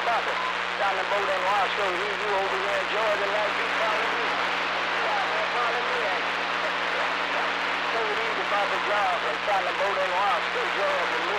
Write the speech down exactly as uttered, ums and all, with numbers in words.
Papa. Down the boat in Roscoe, he, you over here in Georgia like you calling me. You out there calling me, ain't you? So it is about the job, like down the boat in Roscoe, Georgia.